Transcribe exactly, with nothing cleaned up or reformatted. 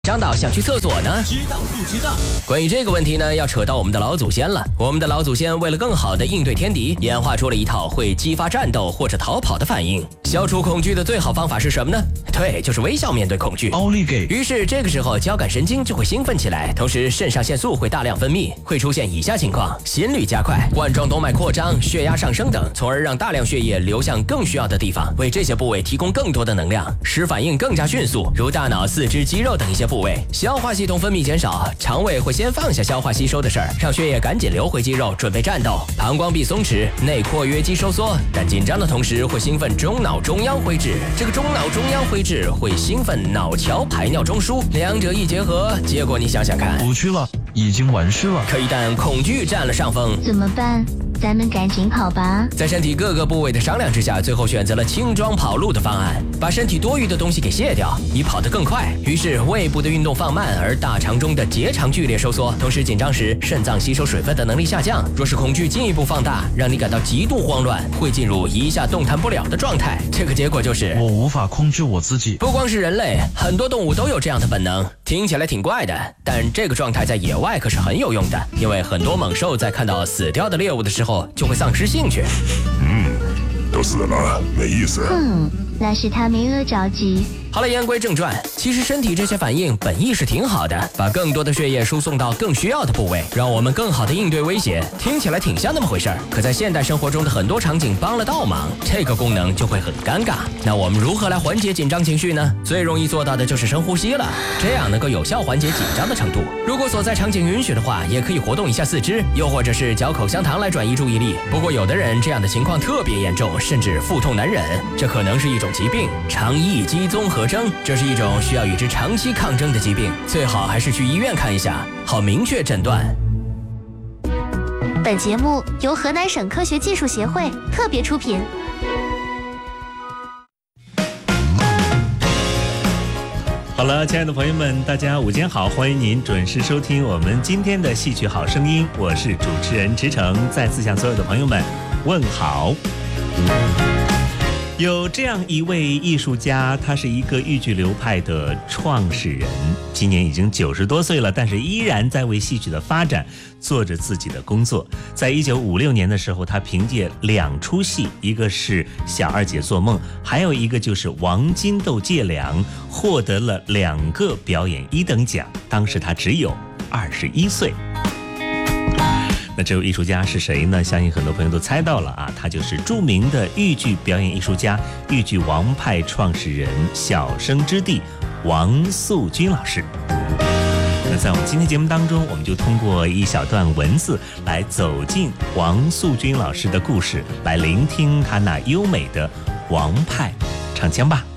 张导想去厕所呢？ 知道不知道？ 关于这个问题呢，要扯到我们的老祖先了。我们的老祖先为了更好的应对天敌，演化出了一套会激发战斗或者逃跑的反应。消除恐惧的最好方法是什么呢？对，就是微笑面对恐惧。 奥利给！ 于是这个时候交感神经就会兴奋起来，同时肾上腺素会大量分泌，会出现以下情况：心率加快、冠状动脉扩张、血压上升等，从而让大量血液流向更需要的地方，为这些部位提供更多的能量，使反应更加迅速，如大脑、四肢、肌肉等一些部位。消化系统分泌减少，肠胃会先放下消化吸收的事儿，让血液赶紧流回肌肉，准备战斗。膀胱壁松弛，内括约肌收缩，但紧张的同时会兴奋中脑中央灰质，这个中脑中央灰质会兴奋脑桥排尿中枢，两者一结合，结果你想想看， 不去了，已经完事了。 可一旦恐惧占了上风， 怎么办？咱们赶紧跑吧！ 在身体各个部位的商量之下，最后选择了轻装跑路的方案，把身体多余的东西给卸掉，以跑得更快。于是胃部的运动放慢，而大肠中的结肠剧烈收缩，同时紧张时肾脏吸收水分的能力下降。若是恐惧进一步放大，让你感到极度慌乱，会进入一下动弹不了的状态。这个结果就是我无法控制我自己。 不光是人类，很多动物都有这样的本能。听起来挺怪的，但这个状态在野外可是很有用的，因为很多猛兽在看到死掉的猎物的时候就会丧失兴趣。 嗯，都死了，没意思。 嗯，那是他没饿着急。 好了，言归正传，其实身体这些反应本意是挺好的，把更多的血液输送到更需要的部位，让我们更好的应对威胁。听起来挺像那么回事儿，可在现代生活中的很多场景帮了倒忙，这个功能就会很尴尬。那我们如何来缓解紧张情绪呢？最容易做到的就是深呼吸了，这样能够有效缓解紧张的程度。如果所在场景允许的话，也可以活动一下四肢，又或者是嚼口香糖来转移注意力。不过有的人这样的情况特别严重，甚至腹痛难忍，这可能是一种疾病——肠易激综合征，这是一种需要与之长期抗争的疾病，最好还是去医院看一下，好明确诊断。 本节目由河南省科学技术协会特别出品。 好了，亲爱的朋友们，大家午间好，欢迎您准时收听我们今天的戏曲好声音，我是主持人池诚，再次向所有的朋友们问好。有这样一位艺术家，他是一个豫剧流派的创始人，今年已经九十多岁了，但是依然在为戏曲的发展做着自己的工作。在一九五六年的时候，他凭借两出戏，一个是《小二姐做梦》，还有一个就是《王金豆借粮》，获得了两个表演一等奖。当时他只有二十一岁。那这位艺术家是谁呢？相信很多朋友都猜到了啊，他就是著名的豫剧表演艺术家、豫剧王派创始人小生之弟王素君老师。那在我们今天节目当中，我们就通过一小段文字来走进王素君老师的故事，来聆听他那优美的王派唱腔吧。